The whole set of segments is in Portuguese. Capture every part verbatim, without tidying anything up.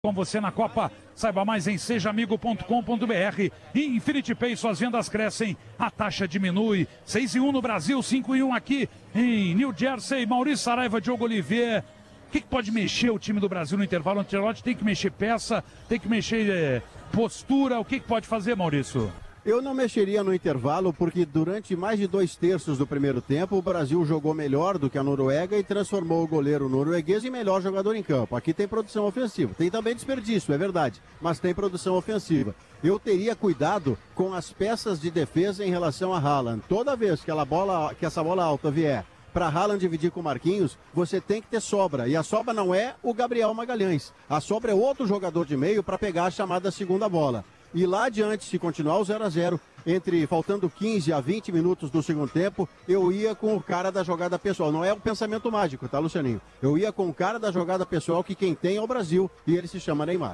Com você na Copa, saiba mais em seja amigo ponto com ponto br. E Infinity Pay, suas vendas crescem, a taxa diminui. seis e um no Brasil, cinco e um aqui em New Jersey. Maurício Saraiva, Diogo Olivier. O que, que pode mexer o time do Brasil no intervalo? O Ancelotti tem que mexer peça, tem que mexer é, postura. O que, que pode fazer, Maurício? Eu não mexeria no intervalo porque durante mais de dois terços do primeiro tempo o Brasil jogou melhor do que a Noruega e transformou o goleiro norueguês em melhor jogador em campo. Aqui tem produção ofensiva, tem também desperdício, é verdade, mas tem produção ofensiva. Eu teria cuidado com as peças de defesa em relação a Haaland. Toda vez que, ela bola, que essa bola alta vier para Haaland dividir com o Marquinhos, você tem que ter sobra. E a sobra não é o Gabriel Magalhães. A sobra é outro jogador de meio para pegar a chamada segunda bola. E lá adiante, se continuar o zero a zero, entre faltando quinze a vinte minutos do segundo tempo, eu ia com o cara da jogada pessoal. Não é o pensamento mágico, tá, Lucianinho? Eu ia com o cara da jogada pessoal, que quem tem é o Brasil, e ele se chama Neymar.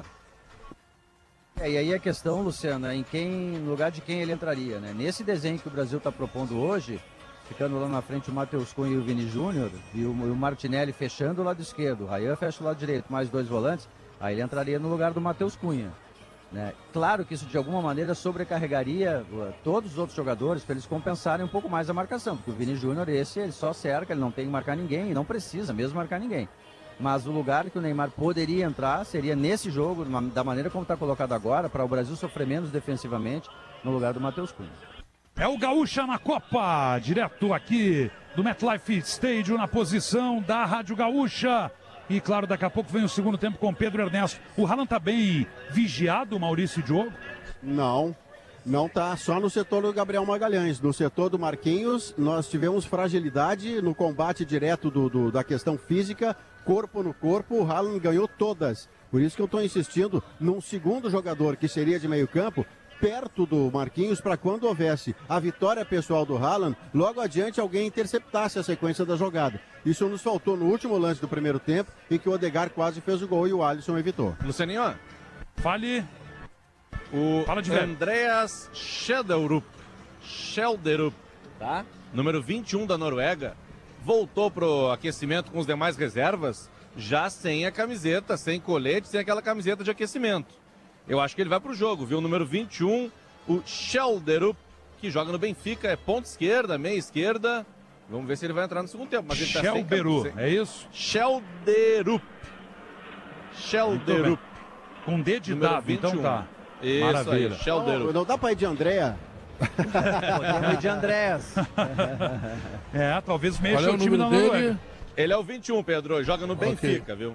É, e aí a questão, Luciano, é em quem, no lugar de quem ele entraria, né? Nesse desenho que o Brasil está propondo hoje, ficando lá na frente o Matheus Cunha e o Vini Júnior, e o, o Martinelli fechando o lado esquerdo, o Rayan fecha o lado direito, mais dois volantes, aí ele entraria no lugar do Matheus Cunha. Né? Claro que isso de alguma maneira sobrecarregaria uh, todos os outros jogadores para eles compensarem um pouco mais a marcação, porque o Vini Júnior, esse, ele só cerca, ele não tem que marcar ninguém e não precisa mesmo marcar ninguém. Mas o lugar que o Neymar poderia entrar seria nesse jogo, da maneira como está colocado agora, para o Brasil sofrer menos defensivamente, no lugar do Matheus Cunha. É o Gaúcha na Copa, direto aqui do MetLife Stadium, na posição da Rádio Gaúcha. E claro, daqui a pouco vem o segundo tempo com Pedro Ernesto. O Haaland tá bem vigiado, Maurício e Diogo? Não, não tá só no setor do Gabriel Magalhães. No setor do Marquinhos, nós tivemos fragilidade no combate direto do, do, da questão física, corpo no corpo. O Haaland ganhou todas. Por isso que eu estou insistindo num segundo jogador que seria de meio campo, perto do Marquinhos, para quando houvesse a vitória pessoal do Haaland, logo adiante alguém interceptasse a sequência da jogada. Isso nos faltou no último lance do primeiro tempo, em que o Odegaard quase fez o gol e o Alisson evitou. Lucianinho, fale. O Fala de Andreas Schelderup, Schelderup, tá? Número vinte e um da Noruega, voltou pro aquecimento com os demais reservas, já sem a camiseta, sem colete, sem aquela camiseta de aquecimento. Eu acho que ele vai pro jogo, viu? O número vinte e um, o Schelderup, que joga no Benfica, é ponta esquerda, meia esquerda. Vamos ver se ele vai entrar no segundo tempo. Mas ele tá Schelderup, sem... é isso? Schelderup. Schelderup. Com D de dado, então tá. Isso. Maravilha. Aí, Schelderup. Não, não dá pra ir de Andréa? Podemos ir de Andrés. É, talvez mexa Olha o, o time da Noruega. dele. Ele é o vinte e um, Pedro, joga no Okay. Benfica, viu?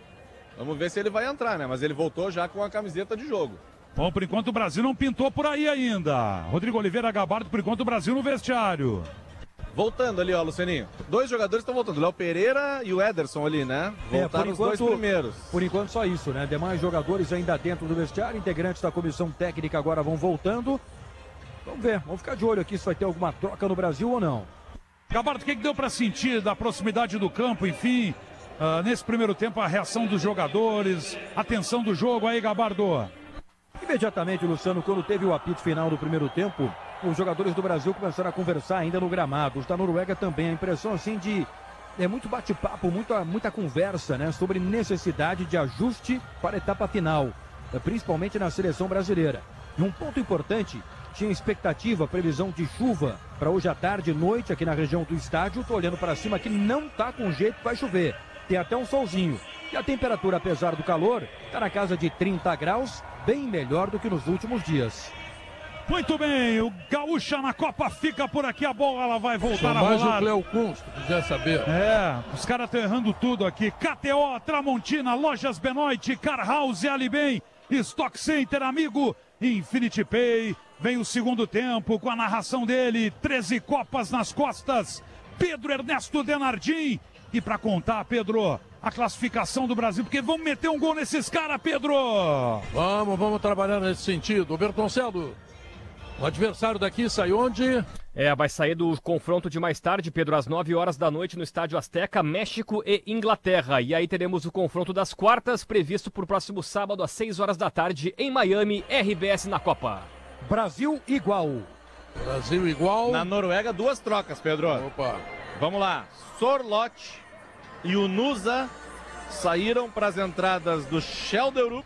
Vamos ver se ele vai entrar, né? Mas ele voltou já com a camiseta de jogo. Bom, por enquanto o Brasil não pintou por aí ainda. Rodrigo Oliveira, Gabardo, por enquanto o Brasil no vestiário. Voltando ali, ó, Lucianinho. Dois jogadores estão voltando. Léo Pereira e o Ederson ali, né? Voltaram É, os dois primeiros. Por enquanto só isso, né? Demais jogadores ainda dentro do vestiário, integrantes da comissão técnica agora vão voltando. Vamos ver, vamos ficar de olho aqui se vai ter alguma troca no Brasil ou não. Gabardo, o que, que deu para sentir da proximidade do campo, enfim, uh, nesse primeiro tempo, a reação dos jogadores, a tensão do jogo aí, Gabardo? Imediatamente, Luciano, quando teve o apito final do primeiro tempo, os jogadores do Brasil começaram a conversar ainda no gramado. Os da Noruega também. A impressão, assim, de é muito bate-papo, muita, muita conversa, né? Sobre necessidade de ajuste para a etapa final, principalmente na seleção brasileira. E um ponto importante, tinha expectativa, previsão de chuva para hoje à tarde e noite aqui na região do estádio. Tô olhando para cima aqui, não tá com jeito que vai chover. Tem até um solzinho. E a temperatura, apesar do calor, está na casa de trinta graus, bem melhor do que nos últimos dias. Muito bem, o Gaúcha na Copa fica por aqui, a bola ela vai voltar Só a mais rolar. o Cleo Kunz, se quiser saber. É, os caras estão errando tudo aqui. K T O, Tramontina, Lojas Benoit, Car House, Alibem, Stock Center, amigo, Infinity Pay. Vem o segundo tempo com a narração dele, treze Copas nas costas, Pedro Ernesto Denardim. E para contar, Pedro, a classificação do Brasil, porque vamos meter um gol nesses caras, Pedro! Vamos, vamos trabalhar nesse sentido. O Bertoncello, o adversário daqui sai onde? É, vai sair do confronto de mais tarde, Pedro, às nove horas da noite no Estádio Azteca, México e Inglaterra. E aí teremos o confronto das quartas, previsto para o próximo sábado às seis horas da tarde em Miami, R B S na Copa. Brasil igual. Brasil igual. Na Noruega, duas trocas, Pedro. Opa. Vamos lá. Sorloth e o Nusa saíram para as entradas do Schelderup